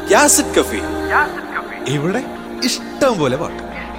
യാസിഡ് കഫി. ഇവിടെ ഇഷ്ടം പോലെ പാട്ട്.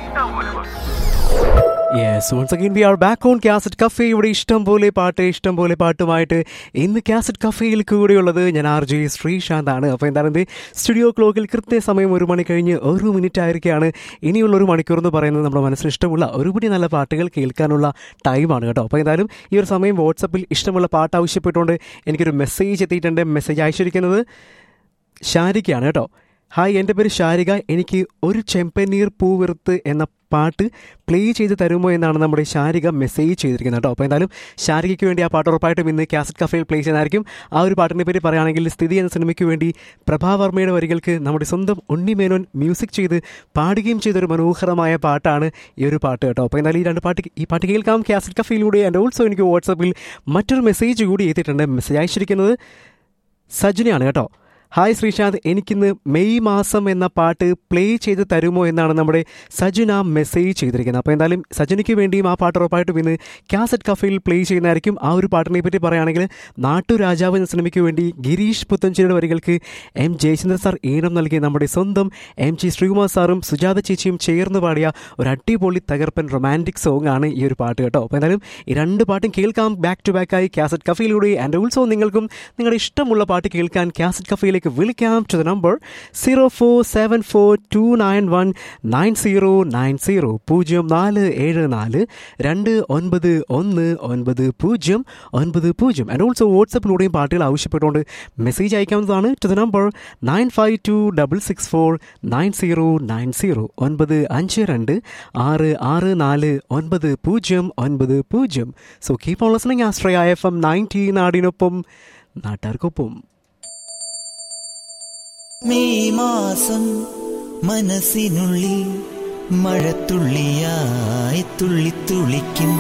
Yes, once again we are back on Cassette Cafe. ഇവിടെ ഇഷ്ടം പോലെ പാട്ടുമായിട്ട് ഇന്ന് കാസറ്റ് കഫേയിൽ കൂടെയുള്ളത് ഞാൻ RJ ശ്രീശാന്താണ്. അപ്പോൾ എന്താണ് സ്റ്റുഡിയോ ക്ലോക്കിൽ കൃത്യസമയം 1 മണി കഴിഞ്ഞ് 1 മിനിറ്റ് ആയിരിക്കുകയാണ്. ഇനിയുള്ള 1 മണിക്കൂർ എന്ന് പറയുന്നത് നമ്മുടെ മനസ്സിന് ഇഷ്ടമുള്ള ഒരുപടി നല്ല പാട്ടുകൾ കേൾക്കാനുള്ള ടൈമാണ് കേട്ടോ. അപ്പോൾ എന്തായാലും ഈ ഒരു സമയം വാട്സപ്പിൽ ഇഷ്ടമുള്ള പാട്ട് ആവശ്യപ്പെട്ടുകൊണ്ട് എനിക്കൊരു മെസ്സേജ് എത്തിയിട്ടുണ്ട്. മെസ്സേജ് അയച്ചിരിക്കുന്നത് ഷാരികയാണ് കേട്ടോ. ഹായ്, എൻ്റെ പേര് ഷാരിക. എനിക്ക് ഒരു ചെമ്പനീർ പൂവിറുത്ത് എന്ന പാട്ട് പ്ലേ ചെയ്ത് തരുമോ എന്നാണ് നമ്മുടെ ഷാരിക മെസ്സേജ് ചെയ്തിരിക്കുന്നത് കേട്ടോ. അപ്പോൾ എന്തായാലും ഷാരികയ്ക്ക് വേണ്ടി ആ പാട്ട് ഉറപ്പായിട്ടും ഇന്ന് കാസറ്റ് കഫേയിൽ പ്ലേ ചെയ്യുന്നതായിരിക്കും. ആ ഒരു പാട്ടിനെ പറ്റി പറയുകയാണെങ്കിൽ സ്ഥിതി എന്ന സിനിമയ്ക്ക് വേണ്ടി പ്രഭാവർമ്മയുടെ വരികൾക്ക് നമ്മുടെ സ്വന്തം ഉണ്ണിമേനോൻ മ്യൂസിക് ചെയ്ത് പാടുകയും ചെയ്തൊരു മനോഹരമായ പാട്ടാണ് ഈ ഒരു പാട്ട് കേട്ടോ. അപ്പോൾ എന്തായാലും ഈ പാട്ട് കേൾക്കാം കാസറ്റ് കഫേയിലൂടെ. ആൻഡ് ഓൾസോ എനിക്ക് വാട്സപ്പിൽ മറ്റൊരു മെസ്സേജ് കൂടി എത്തിയിട്ടുണ്ട്. മെസ്സേജ് അയച്ചിരിക്കുന്നത് സജ്ജനയാണ് കേട്ടോ. ഹായ് ശ്രീശാന്ത്, എനിക്കിന്ന് മെയ് മാസം എന്ന പാട്ട് പ്ലേ ചെയ്ത് തരുമോ എന്നാണ് നമ്മുടെ സജുന മെസ്സേജ് ചെയ്തിരിക്കുന്നത്. അപ്പോൾ എന്തായാലും സജുനയ്ക്ക് വേണ്ടിയും ആ പാട്ട് ഉറപ്പായിട്ടും ഇന്ന് കാസറ്റ് കഫേയിൽ പ്ലേ ചെയ്യുന്നതായിരിക്കും. ആ ഒരു പാട്ടിനെ പറ്റി പറയുകയാണെങ്കിൽ നാട്ടുരാജാവ് എന്ന സിനിമയ്ക്ക് വേണ്ടി ഗിരീഷ് പുത്തഞ്ചേരിയുടെ വരികൾക്ക് M ജയചന്ദ്രൻ സാർ ഈണം നൽകി നമ്മുടെ സ്വന്തം MG ശ്രീകുമാർ സാറും സുജാത ചേച്ചിയും ചേർന്ന് പാടിയ ഒരു അടിപൊളി തകർപ്പൻ റൊമാൻറ്റിക് സോങ് ആണ് ഈ ഒരു പാട്ട് കേട്ടോ. അപ്പോൾ എന്തായാലും ഈ 2 പാട്ടും കേൾക്കാം back to ബാക്കായി cassette കഫേയിലൂടെ. And also നിങ്ങൾക്കും നിങ്ങളുടെ ഇഷ്ടമുള്ള പാട്ട് കേൾക്കാൻ കാസറ്റ് കഫേയിലേക്ക് വിളിക്കാം to the number 0474291990 0474291990. And also വാട്സപ്പിലൂടെയും പാട്ടുകൾ ആവശ്യപ്പെട്ടുകൊണ്ട് മെസ്സേജ് അയക്കാവുന്നതാണ് to the number 9526649090 952-664-9090. So keep on listening Ashraya FM 90 നാടിനൊപ്പം നാട്ടാർക്കൊപ്പം. മെയ് മാസം മനസ്സിനുള്ളിൽ മഴത്തുള്ളിയായി തുള്ളിത്തുള്ളിക്കും